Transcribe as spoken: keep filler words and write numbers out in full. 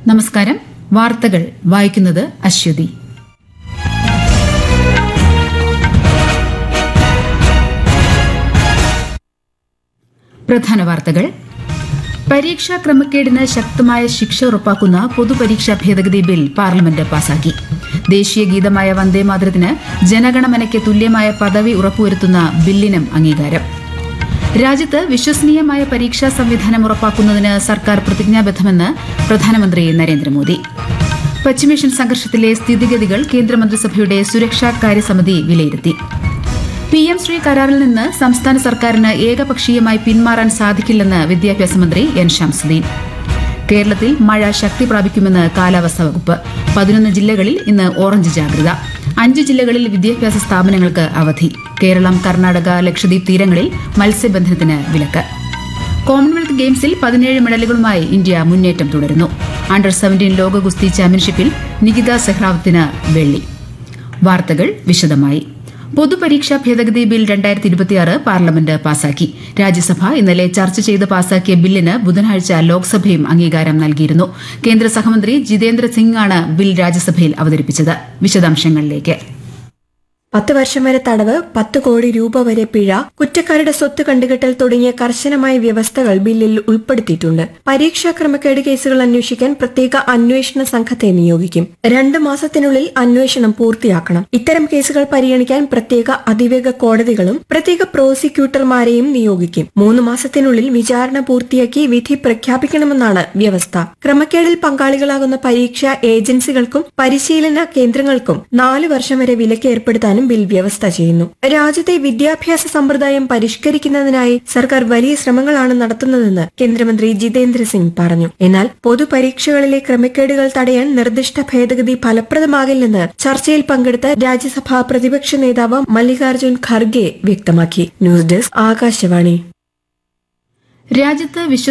നമസ്കാരം. വാർത്തകൾ വായിക്കുന്നത് അശ്വതി. പ്രധാന വാർത്തകൾ. പരീക്ഷാ ക്രമക്കേടിന് ശക്തമായ ശിക്ഷ ഉറപ്പാക്കുന്ന പൊതുപരീക്ഷാ ഭേദഗതി ബിൽ പാർലമെന്റ് പാസാക്കി. ദേശീയ ഗീതമായ വന്ദേമാതരത്തിന് ജനഗണമനയ്ക്ക് തുല്യമായ പദവി ഉറപ്പുവരുത്തുന്ന ബില്ലിനും അംഗീകാരം. രാജ്യത്ത് വിശ്വസനീയമായ പരീക്ഷാ സംവിധാനം ഉറപ്പാക്കുന്നതിന് സർക്കാർ പ്രതിജ്ഞാബദ്ധമെന്ന് പ്രധാനമന്ത്രി നരേന്ദ്രമോദി. പശ്ചിമേഷ്യൻ സംഘർഷത്തിലെ സ്ഥിതിഗതികൾ കേന്ദ്രമന്ത്രിസഭയുടെ സുരക്ഷാ കാര്യസമിതി വിലയിരുത്തി. പി എം ശ്രീ കരാറിൽ നിന്ന് സംസ്ഥാന സർക്കാരിന് ഏകപക്ഷീയമായി പിന്മാറാൻ സാധിക്കില്ലെന്ന് വിദ്യാഭ്യാസ മന്ത്രി എൻ ശംസുദ്ദീൻ. കേരളത്തിൽ മഴ ശക്തി പ്രാപിക്കുമെന്ന് കാലാവസ്ഥാ വകുപ്പ്. പതിനൊന്ന് ജില്ലകളിൽ ഇന്ന് ഓറഞ്ച് ജാഗ്രത. അഞ്ച് ജില്ലകളിൽ വിദ്യാഭ്യാസ സ്ഥാപനങ്ങൾക്ക് അവധി. കേരളം, കർണാടക, ലക്ഷദ്വീപ് തീരങ്ങളിൽ മത്സ്യബന്ധനത്തിന് വിലക്ക്. കോമൺവെൽത്ത് ഗെയിംസിൽ പതിനേഴ് മെഡലുകളുമായി ഇന്ത്യ മുന്നേറ്റം തുടരുന്നു. അണ്ടർ സെവന്റീൻ ലോക ഗുസ്തി ചാമ്പ്യൻഷിപ്പിൽ നികിത സെഹ്റാവത്തിന് വെള്ളി. വാർത്തകൾ വിശദമായി. പൊതുപരീക്ഷാ ഭേദഗതി ബിൽ രണ്ടായിരത്തി ഇരുപത്തിയാറ് പാർലമെന്റ് പാസാക്കി. രാജ്യസഭ ഇന്നലെ ചർച്ച ചെയ്ത് പാസാക്കിയ ബില്ലിന് ബുധനാഴ്ച ലോക്സഭയും അംഗീകാരം നൽകിയിരുന്നു. കേന്ദ്ര സഹമന്ത്രി ജിതേന്ദ്ര സിംഗാണ് ബിൽ രാജ്യസഭയിൽ അവതരിപ്പിച്ചത്. വിശദാംശങ്ങളിലേക്ക്. പത്ത് വർഷം വരെ തടവ്, പത്ത് കോടി രൂപ വരെ പിഴ, കുറ്റക്കാരുടെ സ്വത്ത് കണ്ടുകെട്ടൽ തുടങ്ങിയ കർശനമായ വ്യവസ്ഥകൾ ബില്ലിൽ ഉൾപ്പെടുത്തിയിട്ടുണ്ട്. പരീക്ഷാ ക്രമക്കേട് കേസുകൾ അന്വേഷിക്കാൻ പ്രത്യേക അന്വേഷണ സംഘത്തെ നിയോഗിക്കും. രണ്ട് മാസത്തിനുള്ളിൽ അന്വേഷണം പൂർത്തിയാക്കണം. ഇത്തരം കേസുകൾ പരിഗണിക്കാൻ പ്രത്യേക അതിവേഗ കോടതികളും പ്രത്യേക പ്രോസിക്യൂട്ടർമാരെയും നിയോഗിക്കും. മൂന്ന് മാസത്തിനുള്ളിൽ വിചാരണ പൂർത്തിയാക്കി വിധി പ്രഖ്യാപിക്കണമെന്നാണ് വ്യവസ്ഥ. ക്രമക്കേടിൽ പങ്കാളികളാകുന്ന പരീക്ഷാ ഏജൻസികൾക്കും പരിശീലന കേന്ദ്രങ്ങൾക്കും നാല് വർഷം വരെ വിലക്ക് ഏർപ്പെടുത്താൻ ബിൽ വ്യവസ്ഥ ചെയ്യുന്നു. രാജ്യത്തെ വിദ്യാഭ്യാസ സമ്പ്രദായം പരിഷ്കരിക്കുന്നതിനായി സർക്കാർ വലിയ ശ്രമങ്ങളാണ് നടത്തുന്നതെന്ന് കേന്ദ്രമന്ത്രി ജിതേന്ദ്ര സിംഗ് പറഞ്ഞു. എന്നാൽ പൊതുപരീക്ഷകളിലെ ക്രമക്കേടുകൾ തടയാൻ നിർദ്ദിഷ്ട ഭേദഗതി ഫലപ്രദമാകില്ലെന്ന് ചർച്ചയിൽ പങ്കെടുത്ത രാജ്യസഭാ പ്രതിപക്ഷ നേതാവ് മല്ലികാർജ്ജുൻ ഖർഗെ വ്യക്തമാക്കി. News desk, Akashvani. രാജ്യത്ത്